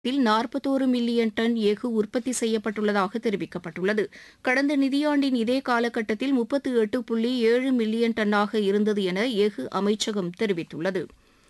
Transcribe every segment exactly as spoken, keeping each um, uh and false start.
இதில் நாற்பத்தோரு million ton எஃகு உற்பத்தி செய்யப்பட்டுள்ளதாக தெரிவிக்கப்பட்டுள்ளது. கடந்த நிதியாண்டின் இதே காலகட்டத்தில் முப்பத்து எட்டு புள்ளி ஏழு மில்லியன் டன்னாக இருந்தது என எஃகு அமைச்சகம் தெரிவித்துள்ளது.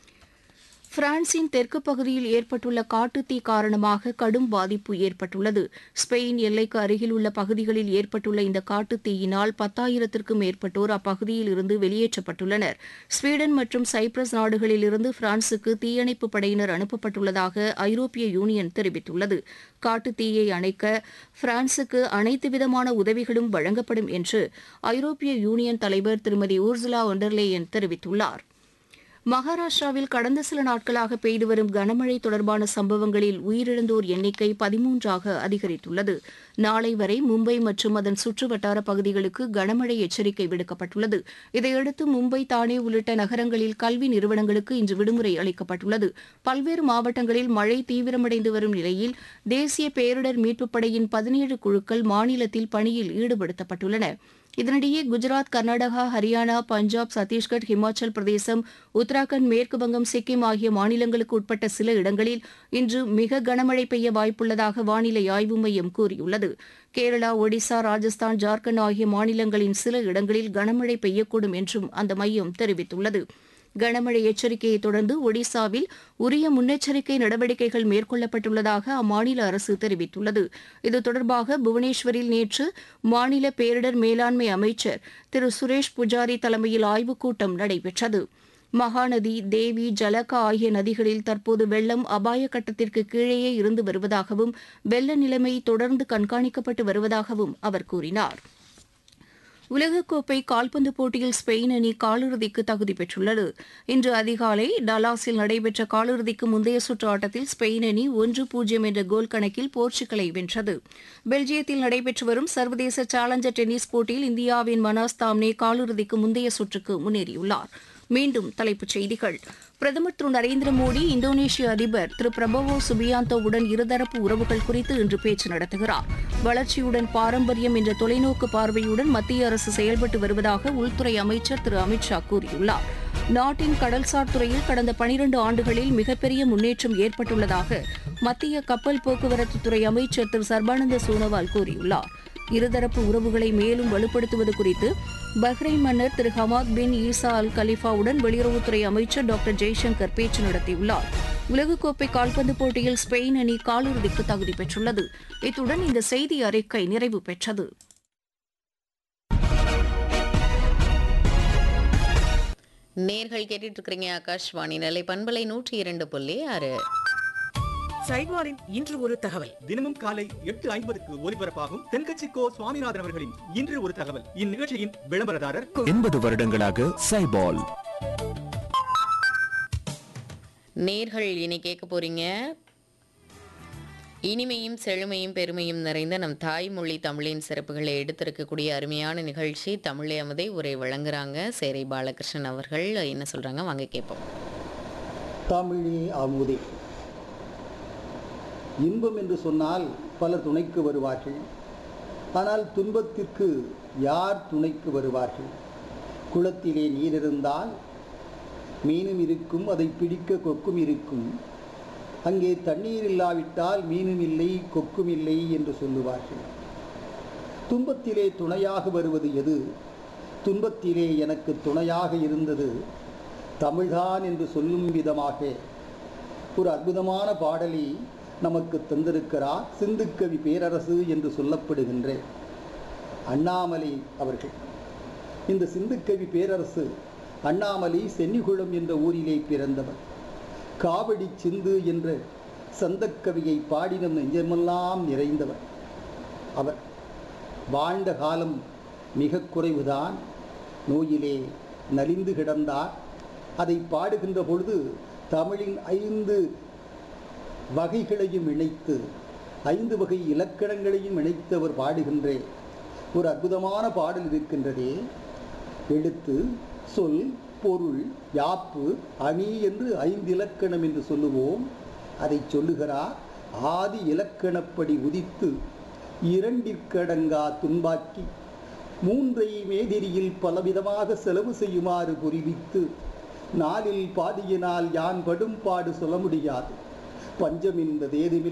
பிரான்சின் தெற்கு பகுதியில் ஏற்பட்டுள்ள காட்டுத்தீ காரணமாக கடும் பாதிப்பு ஏற்பட்டுள்ளது. ஸ்பெயின் எல்லைக்கு அருகில் உள்ள பகுதிகளில் ஏற்பட்டுள்ள இந்த காட்டுத்தீயினால் பத்தாயிரத்திற்கும் மேற்பட்டோர் அப்பகுதியில் இருந்து வெளியேற்றப்பட்டுள்ளனர். ஸ்வீடன் மற்றும் சைப்ரஸ் நாடுகளிலிருந்து பிரான்சுக்கு தீயணைப்பு படையினர் அனுப்பப்பட்டுள்ளதாக ஐரோப்பிய யூனியன் தெரிவித்துள்ளது. காட்டுத்தீயை அணைக்க பிரான்சுக்கு அனைத்து விதமான உதவிகளும் வழங்கப்படும் என்று ஐரோப்பிய யூனியன் தலைவர் திருமதி ஊர்சுலா ஒண்டர்லேயன் தெரிவித்துள்ளார். மகாராஷ்டிராவில் கடந்த சில நாட்களாக பெய்து வரும் கனமழை தொடர்பான சம்பவங்களில் உயிரிழந்தோர் எண்ணிக்கை பதிமூன்றாக அதிகரித்துள்ளது. நாளை வரை மும்பை மற்றும் அதன் சுற்றுவட்டார பகுதிகளுக்கு கனமழை எச்சரிக்கை விடுக்கப்பட்டுள்ளது. இதையடுத்து மும்பை, தானே உள்ளிட்ட நகரங்களில் கல்வி நிறுவனங்களுக்கு இன்று விடுமுறை அளிக்கப்பட்டுள்ளது. பல்வேறு மாவட்டங்களில் மழை தீவிரமடைந்து வரும் நிலையில் தேசிய பேரிடர் மீட்புப் படையின் பதினேழு குழுக்கள் மாநிலத்தில் பணியில் ஈடுபடுத்தப்பட்டுள்ளன. இதனிடையே குஜராத், கர்நாடகா, ஹரியானா, பஞ்சாப், சத்தீஸ்கர், ஹிமாச்சல் பிரதேசம், உத்தராகண்ட், மேற்குவங்கம், சிக்கிம் ஆகிய மாநிலங்களுக்கு உட்பட்ட சில இடங்களில் இன்று மிக கனமழை பெய்ய வாய்ப்புள்ளதாக வானிலை ஆய்வு மையம் கூறியுள்ளது. கேரளா, ஒடிசா, ராஜஸ்தான், ஜார்க்கண்ட் ஆகிய மாநிலங்களின் சில இடங்களில் கனமழை பெய்யக்கூடும் என்றும் அந்த மையம் தெரிவித்துள்ளது. கனமழை எச்சரிக்கையை தொடர்ந்து ஒடிசாவில் உரிய முன்னெச்சரிக்கை நடவடிக்கைகள் மேற்கொள்ளப்பட்டுள்ளதாக அம்மாநில அரசு தெரிவித்துள்ளது. இது தொடர்பாக புவனேஸ்வரில் நேற்று மாநில பேரிடர் மேலாண்மை அமைச்சர் திரு சுரேஷ் புஜாரி தலைமையில் ஆய்வுக் கூட்டம் நடைபெற்றது. மகாநதி, தேவி, ஜலகா ஆகிய நதிகளில் தற்போது வெள்ளம் அபாய கட்டத்திற்கு கீழேயே இருந்து வருவதாகவும் வெள்ள நிலைமை தொடர்ந்து கண்காணிக்கப்பட்டு வருவதாகவும் அவர் கூறினார். உலகக்கோப்பை கால்பந்து போட்டியில் ஸ்பெயின் அணி காலிறுதிக்கு தகுதி பெற்றுள்ளது. இன்று அதிகாலை டலாஸில் நடைபெற்ற காலிறுதிக்கு முந்தைய சுற்று ஆட்டத்தில் ஸ்பெயின் அணி ஒன்று பூஜ்ஜியம் என்ற கோல் கணக்கில் போர்ச்சுகலை வென்றது. பெல்ஜியத்தில் நடைபெற்று வரும் சர்வதேச சேலஞ்சர் டென்னிஸ் போட்டியில் இந்தியாவின் மனாஸ் தாம்னே காலிறுதிக்கு முந்தைய சுற்றுக்கு முன்னேறியுள்ளார். மீண்டும் தலைப்புச் செய்திகள். பிரதமர் திரு நரேந்திர மோடி இந்தோனேஷிய அதிபர் திரு பிரபவோ சுபியாந்தோவுடன் இருதரப்பு உறவுகள் குறித்து இன்று பேச்சு நடத்துகிறார். வளர்ச்சியுடன் பாரம்பரியம் என்ற தொலைநோக்கு பார்வையுடன் மத்திய அரசு செயல்பட்டு வருவதாக உள்துறை அமைச்சர் திரு அமித் ஷா கூறியுள்ளார். நாட்டின் கடல்சார் துறையில் கடந்த பனிரண்டு ஆண்டுகளில் மிகப்பெரிய முன்னேற்றம் ஏற்பட்டுள்ளதாக மத்திய கப்பல் போக்குவரத்து துறை அமைச்சர் திரு சர்பானந்த சோனோவால் கூறியுள்ளார். இருதரப்பு உறவுகளை மேலும் வலுப்படுத்துவது குறித்து பஹ்ரைன் மன்னர் திரு ஹமாத் பின் ஈசா அல் கலிஃபாவுடன் வெளியுறவுத்துறை அமைச்சர் டாக்டர் ஜெய்சங்கர் பேச்சு நடத்தியுள்ளார். உலகக்கோப்பை கால்பந்து போட்டியில் ஸ்பெயின் அணி காலிறுதிக்கு தகுதி பெற்றுள்ளது. இத்துடன் இந்த செய்தி அறிக்கை நிறைவு பெற்றது. நேர்கள் கேட்டுட்டு இருக்கிறீங்க ஆகாஷ்வாணி நிலை பண்பலை நூற்றி இரண்டு புள்ளி ஆறு. சைட்வாரின் இன்று ஒரு தகவல். தினமும் காலை எட்டு ஐம்பதுக்கு ஒலிபரப்பாகும் தென்கட்சி கோ சுவாமிநாதன் அவர்களின் இன்று ஒரு தகவல். இந்நிகழ்ச்சியின் விளம்பரதாரர் எண்பது வருடங்களாக சைபால். நேர்கள் இனி கேட்க போறீங்க இனிமையும் செழுமையும் பெருமையும் நிறைந்த நம் தாய்மொழி தமிழின் சிறப்புகளை எடுத்திருக்கக்கூடிய அருமையான நிகழ்ச்சி தமிழே அமுதை உரை வழங்குறாங்க சேரை பாலகிருஷ்ணன் அவர்கள். என்ன சொல்றாங்க வாங்க கேட்போம். தமிழே அமுதே. இன்பம் என்று சொன்னால் பலர் துணைக்கு வருவார்கள். ஆனால் துன்பத்திற்கு யார் துணைக்கு வருவார்கள்? குளத்திலே நீர் இருந்தால் மீனும் இருக்கும், அதை பிடிக்க கொக்கும் இருக்கும். அங்கே தண்ணீர் இல்லாவிட்டால் மீனும் இல்லை, கொக்கும் இல்லை என்று சொல்லுவார்கள். துன்பத்திலே துணையாக வருவது எது? துன்பத்திலே எனக்கு துணையாக இருந்தது தமிழ்தான் என்று சொல்லும் விதமாக ஒரு அற்புதமான பாடலை நமக்கு தந்திருக்கிறார் சிந்துக்கவி பேரரசு என்று சொல்லப்படுகின்ற அண்ணாமலை அவர்கள். இந்த சிந்துக்கவி பேரரசு அண்ணாமலை சென்னிகுளம் என்ற ஊரிலே பிறந்தவர். காவடி சிந்து என்ற சந்தக்கவியை பாடின நெஞ்சமெல்லாம் நிறைந்தவர். அவர் வாழ்ந்த காலம் மிக குறைவுதான். நோயிலே நலிந்து கிடந்தார். அதை பாடுகின்ற பொழுது தமிழின் ஐந்து வகைகளையும் இணைத்து ஐந்து வகை இலக்கணங்களையும் இணைத்து அவர் பாடுகின்ற ஒரு அற்புதமான பாடல் இருக்கின்றதே. எழுத்து, சொல், பொருள், யாப்பு, அணி என்று ஐந்து இலக்கணம் என்று சொல்லுவோம். அதை சொல்லுகிறார். ஆதி இலக்கணப்படி உதித்து இரண்டிற்கடங்கா துன்பாக்கி மூன்றை மேதிரியில் பலவிதமாக செலவு செய்யுமாறு புரிவித்து நாளில் பாதியினால் யான் படும் பாடு சொல்ல முடியாது. பஞ்சம் என்பதேதுமில்லை.